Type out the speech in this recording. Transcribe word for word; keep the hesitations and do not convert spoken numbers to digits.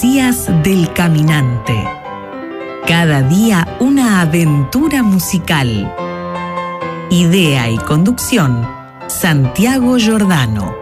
Poesías del Caminante. Cada día una aventura musical. Idea y conducción, Santiago Giordano.